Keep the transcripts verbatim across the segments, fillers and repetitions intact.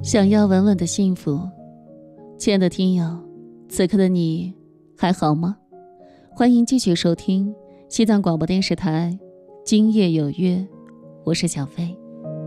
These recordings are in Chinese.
想要稳稳的幸福，亲爱的听友，此刻的你还好吗？欢迎继续收听西藏广播电视台今夜有约，我是小飞。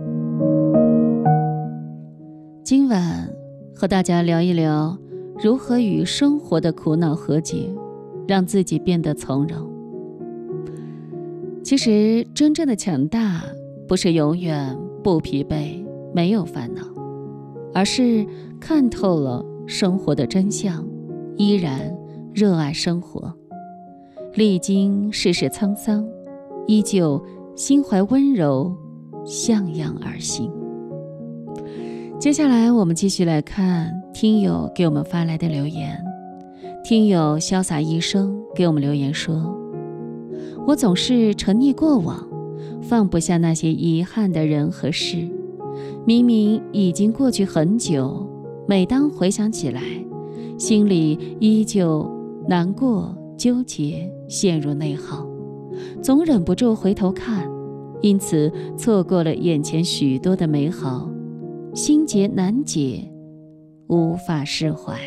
今晚和大家聊一聊如何与生活的苦恼和解，让自己变得从容。其实真正的强大不是永远不疲惫没有烦恼，而是看透了生活的真相，依然热爱生活，历经世事沧桑，依旧心怀温柔，向阳而行。接下来我们继续来看听友给我们发来的留言。听友潇洒一生给我们留言说，我总是沉溺过往，放不下那些遗憾的人和事，明明已经过去很久，每当回想起来，心里依旧难过、纠结，陷入内耗，总忍不住回头看，因此错过了眼前许多的美好，心结难解，无法释怀。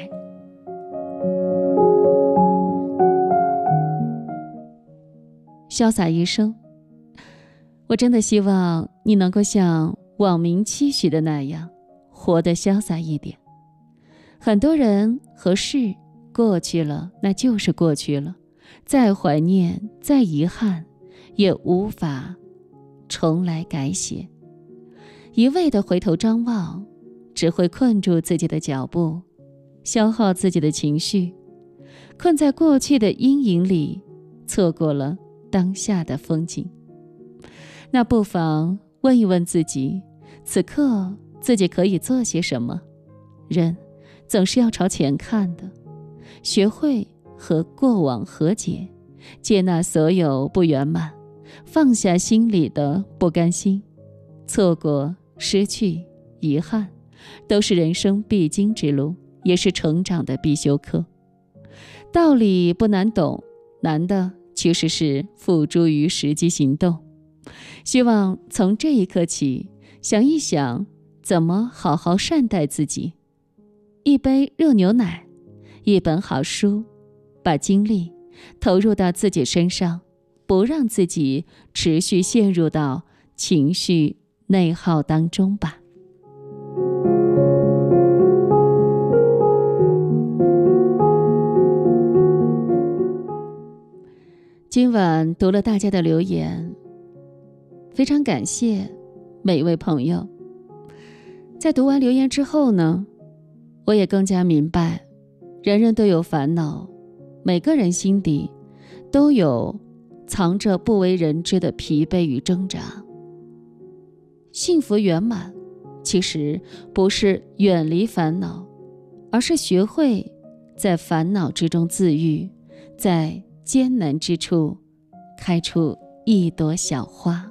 潇洒一生，我真的希望你能够像网民期许的那样，活得潇洒一点。很多人和事过去了，那就是过去了，再怀念，再遗憾，也无法重来改写。一味的回头张望，只会困住自己的脚步，消耗自己的情绪，困在过去的阴影里，错过了当下的风景。那不妨问一问自己，此刻自己可以做些什么？人总是要朝前看的，学会和过往和解，接纳所有不圆满，放下心里的不甘心。错过、失去、遗憾，都是人生必经之路，也是成长的必修课。道理不难懂，难的其实是付诸于实际行动。希望从这一刻起，想一想怎么好好善待自己。一杯热牛奶，一本好书，把精力投入到自己身上，不让自己持续陷入到情绪内耗当中吧。今晚读了大家的留言，非常感谢每一位朋友。在读完留言之后呢，我也更加明白，人人都有烦恼，每个人心底都有藏着不为人知的疲惫与挣扎。幸福圆满，其实不是远离烦恼，而是学会在烦恼之中自愈，在艰难之处开出一朵小花。